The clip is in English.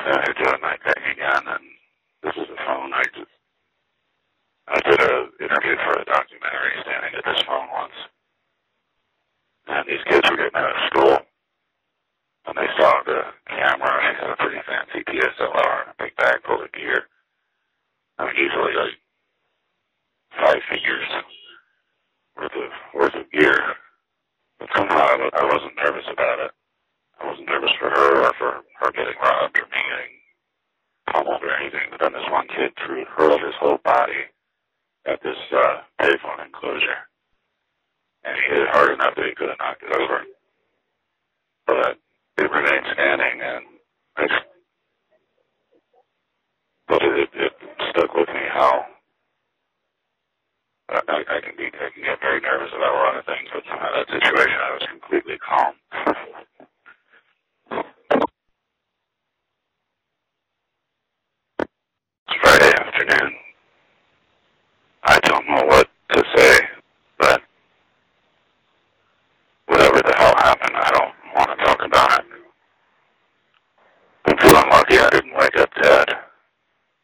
I do a night thing again, and this is the phone. I did an interview for a documentary standing at this phone once, and these kids were getting out of school, and they saw the camera, and they had a pretty fancy DSLR and a big bag full of gear. I mean, usually like 5 figures worth of gear, but somehow I wasn't nervous about it. I wasn't nervous for her or for her getting robbed or me getting pummeled or anything, but then this one kid hurled his whole body at this payphone enclosure, and he hit it hard enough that he could have knocked it over. But it remained standing, and it stuck with me how I can get very nervous about a lot of things, but somehow that situation I was completely calm. It's Friday afternoon.